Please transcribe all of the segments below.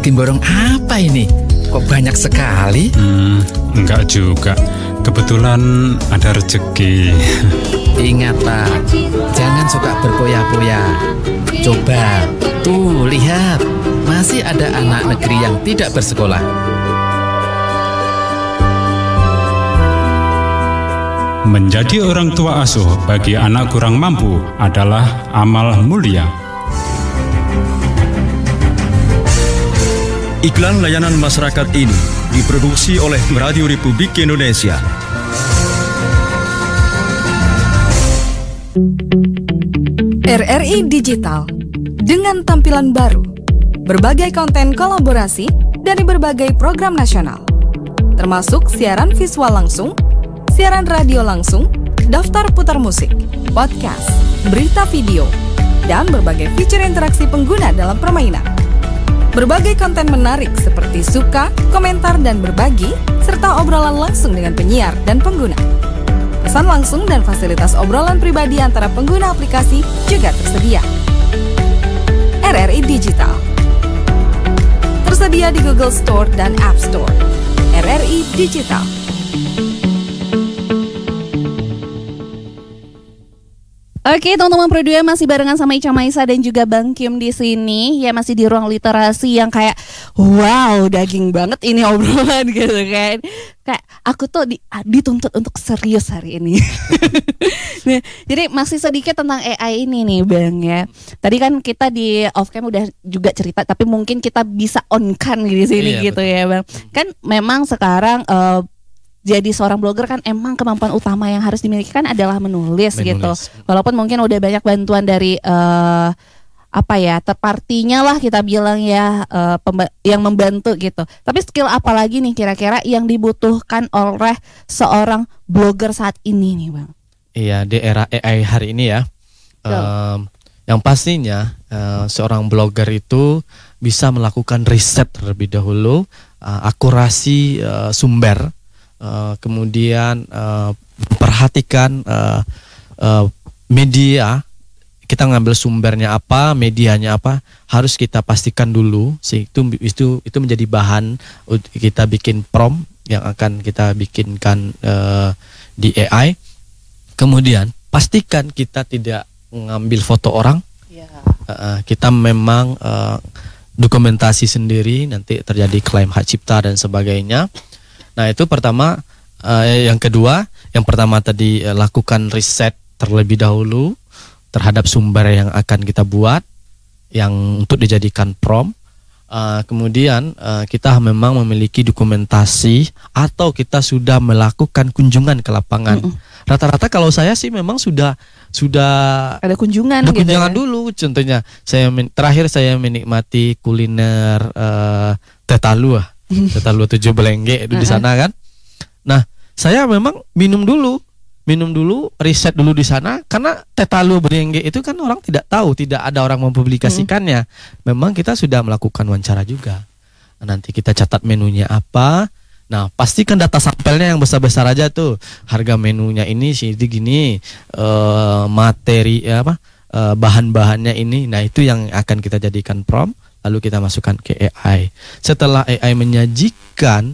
lagi borong apa ini? Kok banyak sekali? Enggak juga. Kebetulan ada rezeki. Ingatlah, jangan suka berpoya-poya. Coba, tuh lihat, masih ada anak negeri yang tidak bersekolah. Menjadi orang tua asuh bagi anak kurang mampu adalah amal mulia. Iklan layanan masyarakat ini diproduksi oleh Radio Republik Indonesia. RRI Digital dengan tampilan baru, berbagai konten kolaborasi dari berbagai program nasional, termasuk siaran visual langsung, siaran radio langsung, daftar putar musik, podcast, berita video, dan berbagai fitur interaksi pengguna dalam permainan. Berbagai konten menarik seperti suka, komentar, dan berbagi, serta obrolan langsung dengan penyiar dan pengguna. Pesan langsung dan fasilitas obrolan pribadi antara pengguna aplikasi juga tersedia. RRI Digital tersedia di Google Store dan App Store. RRI Digital. Oke, teman-teman Pro2 masih barengan sama Ica Maisa dan juga Bang Kim di sini. Ya, masih di ruang literasi yang kayak wow, daging banget ini obrolan gitu kan. Kayak aku tuh dituntut untuk serius hari ini. Nah, jadi masih sedikit tentang AI ini nih Bang ya. Tadi kan kita di off cam udah juga cerita, tapi mungkin kita bisa on cam di sini gitu betul. Ya Bang. Kan memang sekarang jadi seorang blogger kan emang kemampuan utama yang harus dimiliki kan adalah menulis. Gitu. Walaupun mungkin udah banyak bantuan dari terpartinya lah kita bilang ya, yang membantu gitu. Tapi skill apa lagi nih kira-kira yang dibutuhkan oleh seorang blogger saat ini nih Bang? Iya, di era AI hari ini ya. Yang pastinya seorang blogger itu bisa melakukan riset terlebih dahulu, akurasi sumber. Kemudian perhatikan media, kita ngambil sumbernya apa, medianya apa, harus kita pastikan dulu. Itu menjadi bahan kita bikin prompt yang akan kita bikinkan di AI. Kemudian pastikan kita tidak mengambil foto orang. Kita memang dokumentasi sendiri, nanti terjadi klaim hak cipta dan sebagainya. Nah itu pertama. Yang kedua, yang pertama tadi lakukan riset terlebih dahulu terhadap sumber yang akan kita buat, yang untuk dijadikan prompt. Kemudian kita memang memiliki dokumentasi atau kita sudah melakukan kunjungan ke lapangan. Rata-rata kalau saya sih memang sudah ada kunjungan gitu ya? Dulu. Contohnya terakhir saya menikmati kuliner Tetalu 7 Belengge di sana kan. Nah, saya memang minum dulu, riset dulu di sana, karena Tetalu Belengge itu kan orang tidak tahu, tidak ada orang mempublikasikannya. Memang kita sudah melakukan wawancara juga. Nanti kita catat menunya apa. Nah, pastikan data sampelnya yang besar-besar aja tuh. Harga menunya ini gini, materi bahan-bahannya ini. Nah, itu yang akan kita jadikan prompt. Lalu kita masukkan ke AI. Setelah AI menyajikan,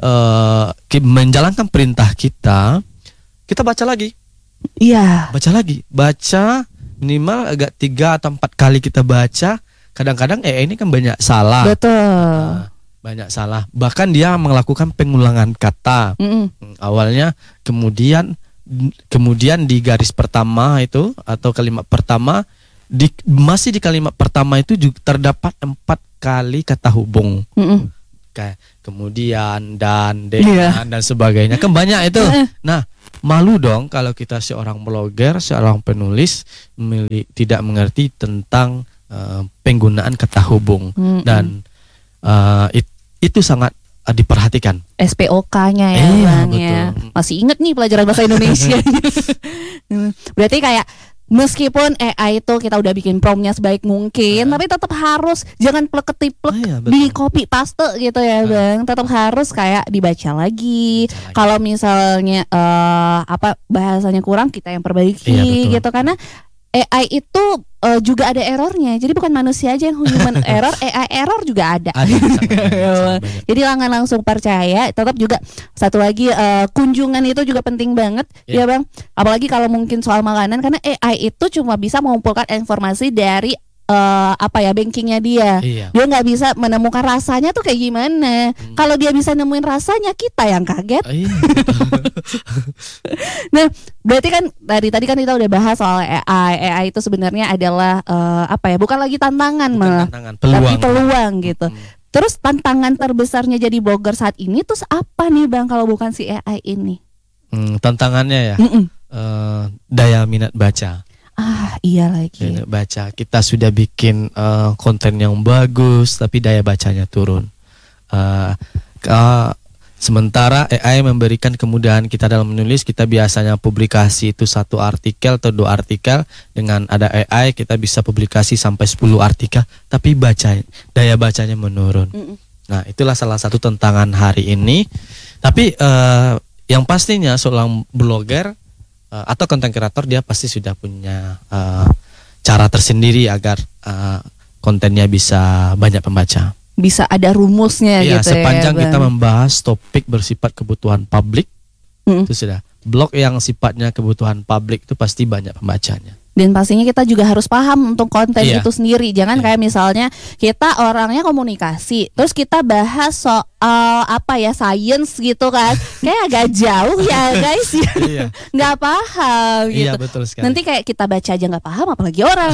menjalankan perintah kita baca lagi. Iya. Baca minimal agak 3 atau 4 kali kita baca. Kadang-kadang AI ini kan banyak salah. Betul. Banyak salah. Bahkan dia melakukan pengulangan kata. Awalnya, kemudian di garis pertama itu atau kalimat pertama. Masih di kalimat pertama itu juga terdapat 4 kali kata hubung. Kayak kemudian, dan, dengan, dan sebagainya. Kan banyak itu. Nah, malu dong kalau kita seorang blogger, seorang penulis tidak mengerti tentang penggunaan kata hubung. Dan itu sangat diperhatikan. SPOK-nya ya Bang ya. Masih ingat nih pelajaran bahasa Indonesia. Berarti kayak meskipun AI itu kita udah bikin promptnya sebaik mungkin, tapi tetap harus jangan plek-ketiplek di copy paste gitu ya Bang. Tetap harus kayak dibaca lagi. Kalau misalnya bahasanya kurang kita yang perbaiki gitu, karena AI itu juga ada errornya. Jadi bukan manusia aja yang human error, AI error juga ada. Sangat banyak. Jadi jangan langsung percaya. Tetap juga satu lagi kunjungan itu juga penting banget, ya Bang. Apalagi kalau mungkin soal makanan, karena AI itu cuma bisa mengumpulkan informasi dari bankingnya dia. Dia nggak bisa menemukan rasanya tuh kayak gimana. Kalau dia bisa nemuin rasanya, kita yang kaget. Nah, berarti kan tadi kan kita udah bahas soal AI. AI itu sebenarnya adalah bukan lagi tantangan malah, tapi peluang gitu. Terus tantangan terbesarnya jadi blogger saat ini terus apa nih Bang kalau bukan si AI ini? Tantangannya ya, daya minat baca. Iya lagi. Baca, kita sudah bikin konten yang bagus, tapi daya bacanya turun. Sementara AI memberikan kemudahan kita dalam menulis. Kita biasanya publikasi itu 1 artikel atau 2 artikel. Dengan ada AI kita bisa publikasi sampai 10 artikel, tapi daya bacanya menurun. Nah, itulah salah satu tantangan hari ini. Tapi yang pastinya seorang blogger atau konten kreator, dia pasti sudah punya cara tersendiri agar kontennya bisa banyak pembaca. Bisa ada rumusnya gitu ya. Sepanjang kita membahas topik bersifat kebutuhan publik, itu sudah. Blog yang sifatnya kebutuhan publik itu pasti banyak pembacanya. Dan pastinya kita juga harus paham untuk konten itu sendiri. Jangan kayak misalnya kita orangnya komunikasi, terus kita bahas soal science gitu kan, kayak agak jauh ya guys ya. Nggak paham gitu. Iya, betul sekali. Nanti kayak kita baca aja nggak paham, apalagi orang.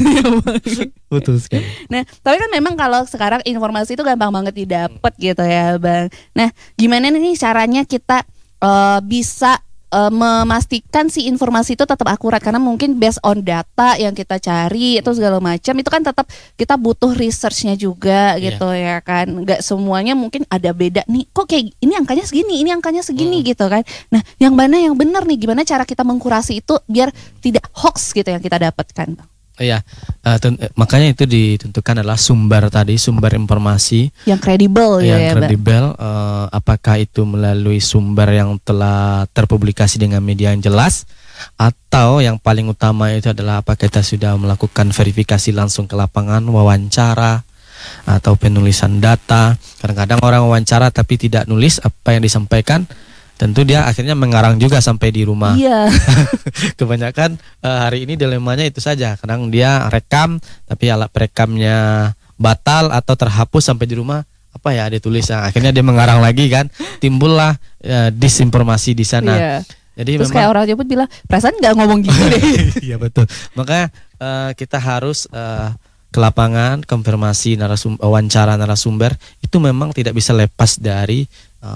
Betul sekali. Nah, tapi kan memang kalau sekarang informasi itu gampang banget didapat gitu ya Bang. Nah, gimana nih caranya kita bisa memastikan si informasi itu tetap akurat, karena mungkin based on data yang kita cari itu segala macam, itu kan tetap kita butuh researchnya juga gitu ya kan. Nggak semuanya mungkin ada beda nih, kok kayak ini angkanya segini, ini angkanya segini gitu kan. Nah, yang mana yang benar nih, gimana cara kita mengkurasi itu biar tidak hoax gitu yang kita dapatkan Bang? Iya, makanya itu ditentukan adalah sumber informasi yang kredibel ya, apakah itu melalui sumber yang telah terpublikasi dengan media yang jelas, atau yang paling utama itu adalah apakah kita sudah melakukan verifikasi langsung ke lapangan, wawancara atau penulisan data. Kadang-kadang orang wawancara tapi tidak nulis apa yang disampaikan, tentu dia akhirnya mengarang juga sampai di rumah. Iya. Kebanyakan hari ini dilemanya itu saja. Kadang dia rekam tapi alat perekamnya batal atau terhapus sampai di rumah. Apa ya dia tulis, akhirnya dia mengarang lagi kan. Timbullah disinformasi di sana. Iya. Jadi terus kayak orang nyebut bilang, perasaan nggak ngomong gitu deh. Iya betul. Makanya kita harus ke lapangan, konfirmasi wawancara narasumber itu memang tidak bisa lepas dari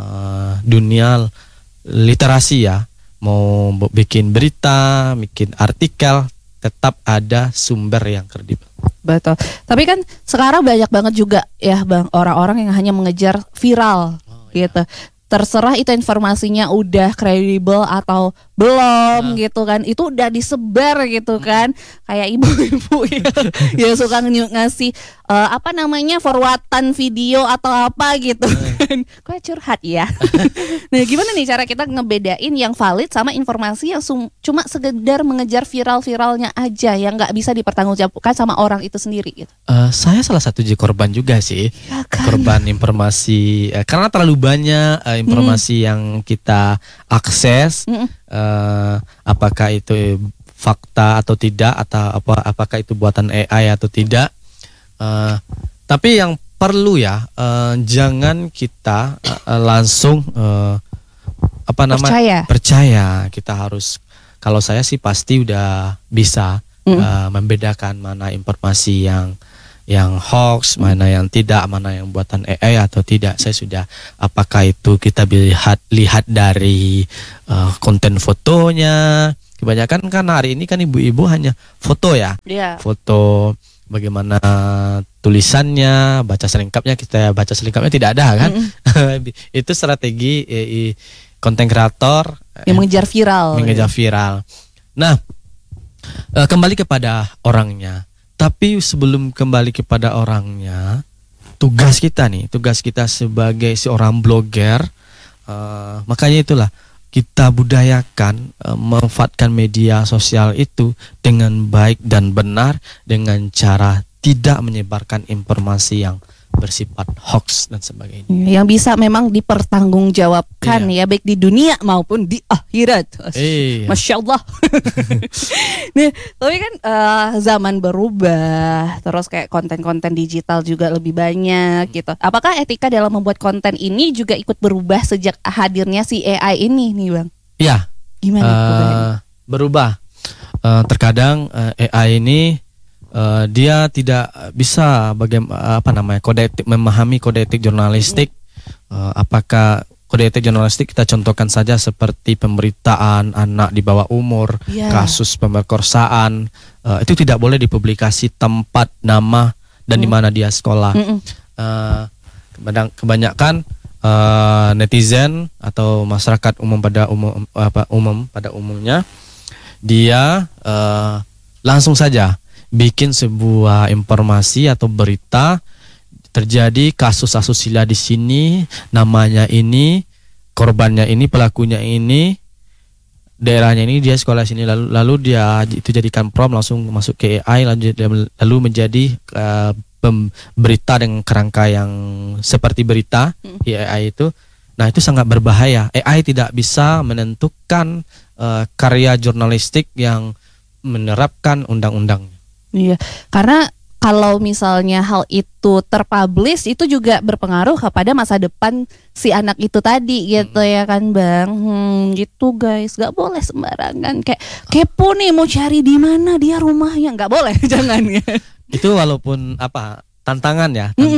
dunia literasi ya. Mau bikin berita, bikin artikel, tetap ada sumber yang kredibel. Betul. Tapi kan sekarang banyak banget juga ya Bang, orang-orang yang hanya mengejar viral gitu. Terserah itu informasinya udah kredibel atau belum gitu kan, itu udah disebar gitu kan, kayak ibu-ibu ya suka ngasih forwardan video atau apa gitu kan. Kok curhat ya. Nah, gimana nih cara kita ngebedain yang valid sama informasi yang cuma sekedar mengejar viral-viralnya aja, yang nggak bisa dipertanggungjawabkan sama orang itu sendiri gitu? Saya salah satu korban juga sih, ya kan? Korban informasi karena terlalu banyak informasi yang kita akses. Apakah itu fakta atau tidak, atau apakah itu buatan AI atau tidak. Tapi yang perlu ya, jangan kita langsung percaya. Kita harus, kalau saya sih pasti udah bisa membedakan mana informasi yang hoax, mana yang tidak, mana yang buatan AI atau tidak. Saya sudah, apakah itu kita lihat dari konten fotonya. Kebanyakan kan hari ini kan ibu-ibu hanya foto ya, foto bagaimana tulisannya, baca selengkapnya. Kita baca selengkapnya tidak ada kan. Itu strategi konten kreator yang mengejar viral. Nah, kembali kepada orangnya. Tapi sebelum kembali kepada orangnya, tugas kita sebagai seorang blogger, makanya itulah kita budayakan memanfaatkan media sosial itu dengan baik dan benar, dengan cara tidak menyebarkan informasi yang bersifat hoax dan sebagainya. Yang bisa memang dipertanggungjawabkan ya, baik di dunia maupun di akhirat. Masya Allah. Nah, tapi kan zaman berubah, terus kayak konten-konten digital juga lebih banyak gitu. Apakah etika dalam membuat konten ini juga ikut berubah sejak hadirnya si AI ini nih Bang? Iya. Gimana? Berubah. Terkadang AI ini dia tidak bisa kode etik, memahami kode etik jurnalistik. Apakah kode etik jurnalistik kita contohkan saja seperti pemberitaan anak di bawah umur, kasus pemerkosaan, itu tidak boleh dipublikasi tempat, nama, dan di mana dia sekolah. Kebanyakan netizen atau masyarakat umum pada umumnya dia langsung saja bikin sebuah informasi atau berita terjadi kasus asusila di sini, namanya ini, korbannya ini, pelakunya ini, daerahnya ini, dia sekolah sini, lalu dia itu jadikan prompt langsung masuk ke AI, lalu menjadi berita dengan kerangka yang seperti berita di AI itu. Nah, itu sangat berbahaya. AI tidak bisa menentukan karya jurnalistik yang menerapkan undang-undangnya. Iya, karena kalau misalnya hal itu terpublish itu juga berpengaruh kepada masa depan si anak itu tadi gitu ya kan Bang. Gitu guys, nggak boleh sembarangan kayak kepo nih mau cari di mana dia rumahnya, nggak boleh. Jangan ya. Itu walaupun tantangan,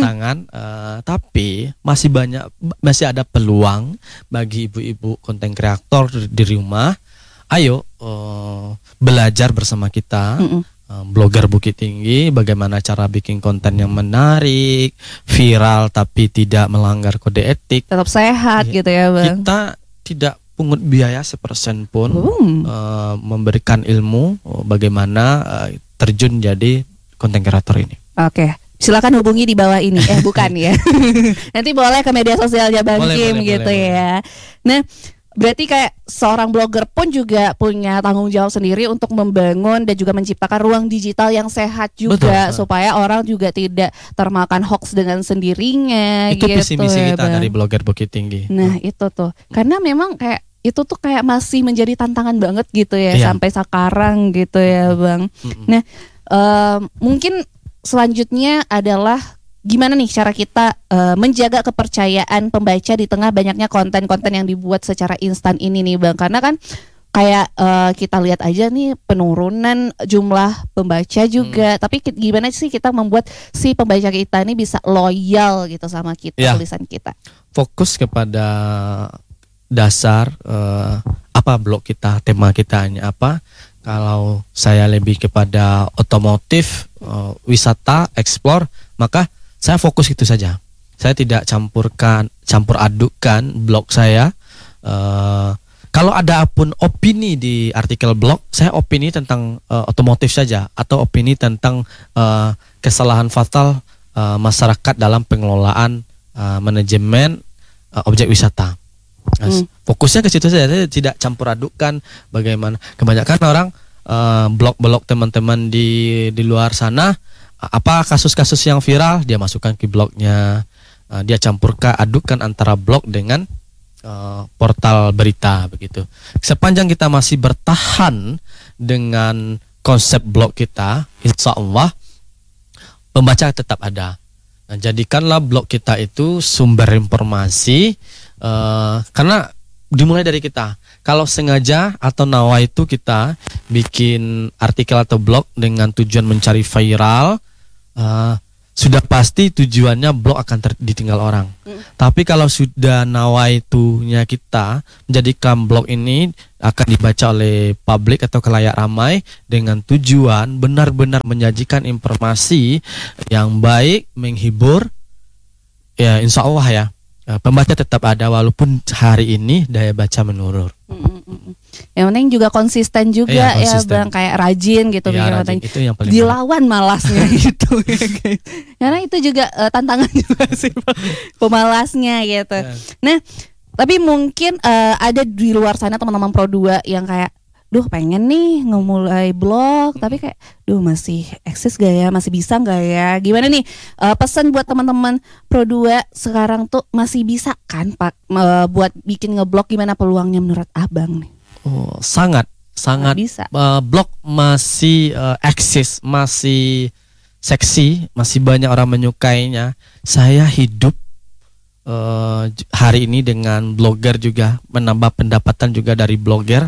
tapi masih ada peluang bagi ibu-ibu konten kreator di rumah. Ayo belajar bersama kita. Blogger Bukit Tinggi, bagaimana cara bikin konten yang menarik, viral tapi tidak melanggar kode etik, tetap sehat gitu ya Bang. Kita tidak pungut biaya sepersen pun, memberikan ilmu bagaimana terjun jadi konten kreator ini. Oke. Silakan hubungi di bawah ini. Bukan ya. Nanti boleh ke media sosialnya Bang Kim gitu ya. Nah, berarti kayak seorang blogger pun juga punya tanggung jawab sendiri untuk membangun dan juga menciptakan ruang digital yang sehat juga. Betul. Supaya orang juga tidak termakan hoax dengan sendirinya. Itu gitu, visi misi ya, kita Bang. dari Blogger Bukit Tinggi. Nah itu tuh, karena memang kayak itu tuh kayak masih menjadi tantangan banget gitu ya sampai sekarang gitu ya Bang. Nah mungkin selanjutnya adalah gimana nih cara kita menjaga kepercayaan pembaca di tengah banyaknya konten-konten yang dibuat secara instan ini nih Bang. Karena kan kayak kita lihat aja nih penurunan jumlah pembaca juga. Tapi gimana sih kita membuat si pembaca kita ini bisa loyal gitu sama kita, tulisan kita. Fokus kepada dasar blog kita, tema kita hanya apa. Kalau saya lebih kepada otomotif, wisata, explore, maka saya fokus itu saja. Saya tidak campur adukkan blog saya. Kalau ada pun opini di artikel blog, saya opini tentang otomotif saja atau opini tentang kesalahan fatal masyarakat dalam pengelolaan manajemen objek wisata. Fokusnya ke situ saja. Saya tidak campur adukkan bagaimana kebanyakan orang blog-blog teman-teman di luar sana. Apa kasus-kasus yang viral dia masukkan ke blognya, dia adukkan antara blog dengan portal berita begitu. Sepanjang kita masih bertahan dengan konsep blog kita, insya Allah pembaca tetap ada. Nah, jadikanlah blog kita itu sumber informasi, karena dimulai dari kita. Kalau sengaja atau nawa itu kita bikin artikel atau blog dengan tujuan mencari viral, sudah pasti tujuannya blog akan ditinggal orang. Tapi kalau sudah nawaitunya kita menjadikan blog ini akan dibaca oleh publik atau khalayak ramai dengan tujuan benar-benar menyajikan informasi yang baik, menghibur, ya insya Allah ya pembaca tetap ada walaupun hari ini daya baca menurun. Yang penting juga konsisten juga ya Bang, kayak rajin gitu bikin rajin. Itu yang paling dilawan malasnya gitu ya guys. Karena itu juga tantangan juga sih pemalasnya gitu. Nah Tapi mungkin ada di luar sana teman-teman Pro 2 yang kayak, duh pengen nih ngemulai blog, tapi kayak, duh masih eksis gak ya, masih bisa gak ya? Gimana nih pesan buat teman-teman Pro 2 sekarang tuh masih bisa kan Pak buat bikin ngeblog, gimana peluangnya menurut Abang nih? Oh, sangat bisa. Blog masih eksis, masih seksi, masih banyak orang menyukainya. Saya hidup hari ini dengan blogger juga, menambah pendapatan juga dari blogger.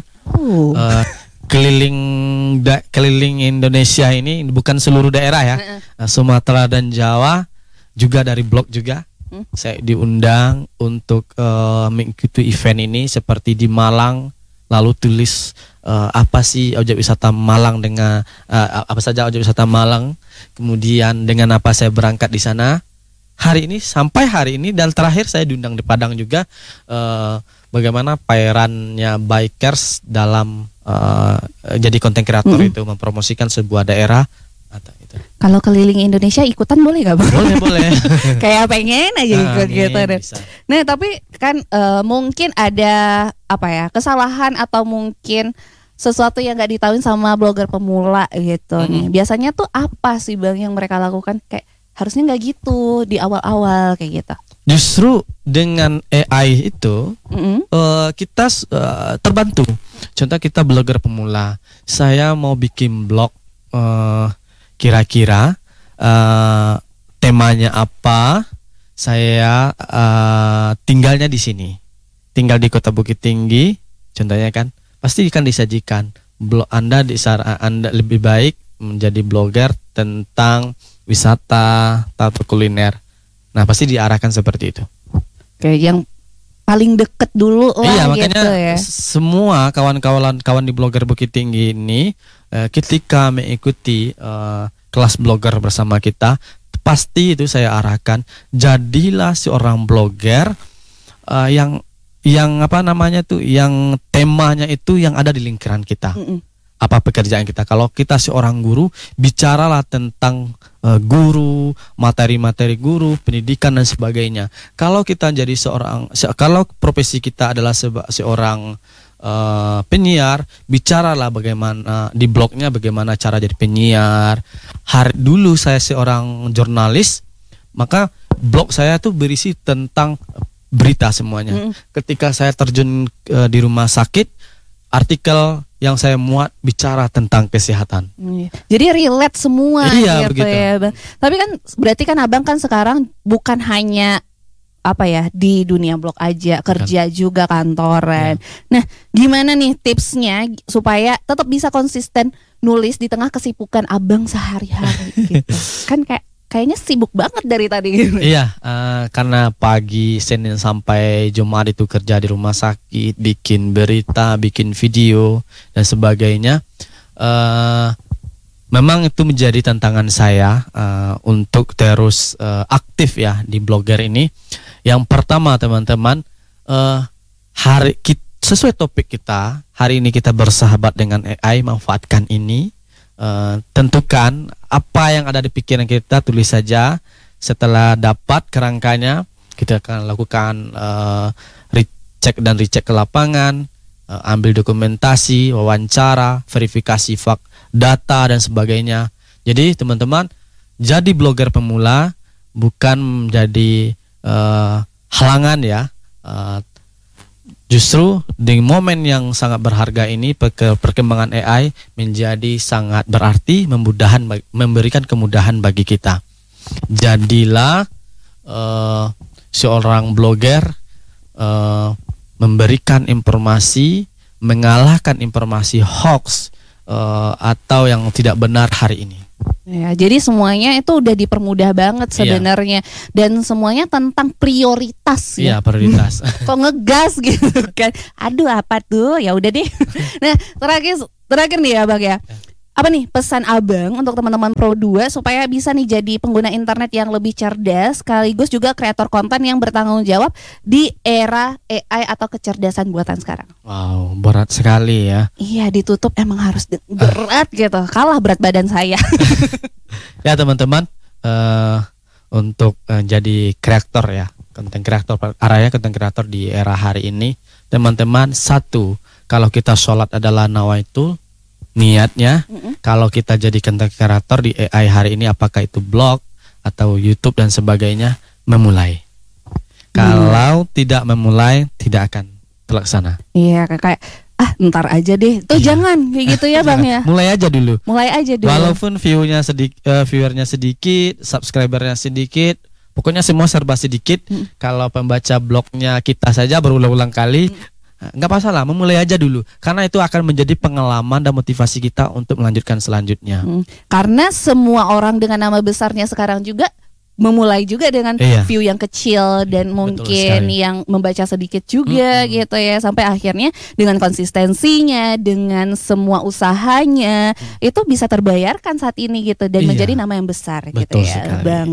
Keliling Indonesia ini, bukan seluruh daerah ya, Sumatera dan Jawa juga dari blog juga. Saya diundang untuk mengikuti event ini seperti di Malang, lalu tulis apa sih objek wisata Malang dengan apa saja objek wisata Malang, kemudian dengan apa saya berangkat di sana. Hari ini sampai hari ini, dan terakhir saya diundang di Padang juga, bagaimana pamerannya bikers dalam jadi konten kreator itu mempromosikan sebuah daerah atau itu. Kalau keliling Indonesia ikutan boleh nggak Bang? Boleh. Kayak pengen aja ikut gitu. Bisa. Nah tapi kan mungkin ada apa ya, kesalahan atau mungkin sesuatu yang nggak ditahuin sama blogger pemula gitu nih. Biasanya tuh apa sih Bang yang mereka lakukan, kayak harusnya nggak gitu di awal-awal kayak gitu? Justru dengan AI itu kita terbantu. Contoh kita blogger pemula, saya mau bikin blog, kira-kira temanya apa? Saya tinggalnya di sini, tinggal di Kota Bukit Tinggi, contohnya kan, pasti akan disajikan blog Anda lebih baik menjadi blogger tentang wisata atau kuliner. Nah pasti diarahkan seperti itu. Kayak yang paling deket dulu lah. Iya, makanya gitu ya. Semua kawan di blogger Bukit Tinggi ini ketika mengikuti kelas blogger bersama kita, pasti itu saya arahkan, jadilah seorang blogger yang apa namanya tuh, yang temanya itu yang ada di lingkaran kita. Apa pekerjaan kita. Kalau kita seorang guru, bicaralah tentang guru, materi-materi guru, pendidikan dan sebagainya. Kalau kita jadi kalau profesi kita adalah seorang penyiar, bicaralah bagaimana di blognya, bagaimana cara jadi penyiar. Dulu saya seorang jurnalis, maka blog saya tuh berisi tentang berita semuanya. Ketika saya terjun di rumah sakit, artikel yang saya muat bicara tentang kesehatan. Jadi relate semua iya, gitu begitu. ya Bang. Tapi kan berarti kan Abang kan sekarang bukan hanya apa ya di dunia blog aja, kerja juga kantoran. Nah, gimana nih tipsnya supaya tetap bisa konsisten nulis di tengah kesibukan Abang sehari-hari gitu. Kan kayaknya sibuk banget dari tadi gitu. Iya, karena pagi Senin sampai Jumat itu kerja di rumah sakit, bikin berita, bikin video dan sebagainya. Memang itu menjadi tantangan saya untuk terus aktif ya di blogger ini. Yang pertama teman-teman, sesuai topik kita hari ini, kita bersahabat dengan AI, manfaatkan ini. Tentukan apa yang ada di pikiran kita, tulis saja. Setelah dapat kerangkanya, kita akan lakukan recheck ke lapangan, ambil dokumentasi, wawancara, verifikasi data dan sebagainya. Jadi teman-teman, jadi blogger pemula bukan menjadi halangan ya. Justru di momen yang sangat berharga ini, perkembangan AI menjadi sangat berarti, memberikan kemudahan bagi kita. Jadilah seorang blogger, memberikan informasi, mengalahkan informasi hoax atau yang tidak benar hari ini. Ya, jadi semuanya itu udah dipermudah banget sebenarnya, dan semuanya tentang prioritas. Iya, prioritas. Kok ngegas gitu kan? Aduh apa tuh? Ya udah deh. Nah terakhir nih ya Bang ya. Apa nih pesan Abang untuk teman-teman Pro 2 supaya bisa nih jadi pengguna internet yang lebih cerdas, sekaligus juga kreator konten yang bertanggung jawab di era AI atau kecerdasan buatan sekarang? Wow, berat sekali ya. Iya, ditutup emang harus berat gitu. Kalah berat badan saya. Ya teman-teman, untuk jadi kreator ya, konten kreator di era hari ini, teman-teman, satu, kalau kita sholat adalah nawaitul, niatnya. Kalau kita jadi konten kreator di AI hari ini, apakah itu blog atau YouTube dan sebagainya, memulai. Kalau tidak memulai, tidak akan terlaksana. Iya, kayak ntar aja deh. Tuh jangan kayak gitu ya Bang ya. Mulai aja dulu. Walaupun viewernya sedikit, subscribernya sedikit, pokoknya semua serba sedikit. Kalau pembaca blognya kita saja berulang-ulang kali, nggak masalah, memulai aja dulu. Karena itu akan menjadi pengalaman dan motivasi kita untuk melanjutkan selanjutnya. Karena semua orang dengan nama besarnya sekarang juga memulai juga dengan view yang kecil dan mungkin yang membaca sedikit juga gitu ya, sampai akhirnya dengan konsistensinya, dengan semua usahanya itu bisa terbayarkan saat ini gitu dan menjadi nama yang besar. Betul gitu ya sekali. Bang.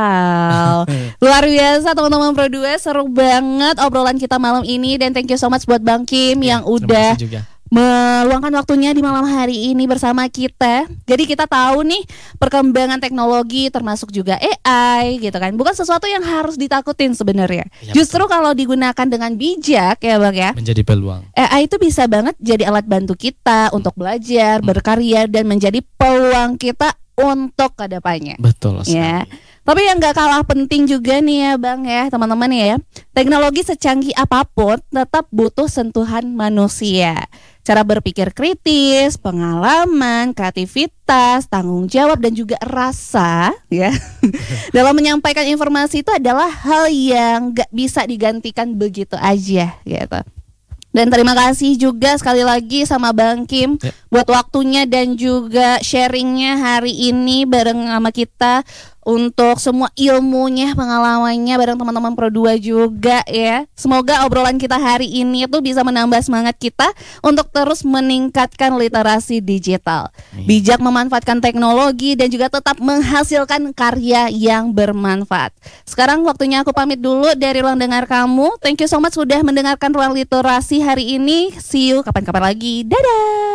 Wow. Luar biasa teman-teman Pro 2, seru banget obrolan kita malam ini, dan thank you so much buat Bang Kim yang udah meluangkan waktunya di malam hari ini bersama kita. Jadi kita tahu nih perkembangan teknologi termasuk juga AI gitu kan, bukan sesuatu yang harus ditakutin sebenarnya. Justru kalau digunakan dengan bijak ya Bang ya, menjadi peluang. AI itu bisa banget jadi alat bantu kita untuk belajar, berkarya, dan menjadi peluang kita untuk kedepannya. Betul sekali. Ya. Tapi yang gak kalah penting juga nih ya Bang ya, teman-teman ya, teknologi secanggih apapun tetap butuh sentuhan manusia. Cara berpikir kritis, pengalaman, kreativitas, tanggung jawab, dan juga rasa ya dalam menyampaikan informasi itu adalah hal yang gak bisa digantikan begitu aja gitu. Dan terima kasih juga sekali lagi sama Bang Kim buat waktunya dan juga sharingnya hari ini bareng sama kita, untuk semua ilmunya, pengalamannya bareng teman-teman Pro 2 juga ya. Semoga obrolan kita hari ini itu bisa menambah semangat kita untuk terus meningkatkan literasi digital, bijak memanfaatkan teknologi, dan juga tetap menghasilkan karya yang bermanfaat. Sekarang waktunya aku pamit dulu dari ruang dengar kamu. Thank you so much sudah mendengarkan Ruang Literasi hari ini. See you kapan-kapan lagi. Dadah.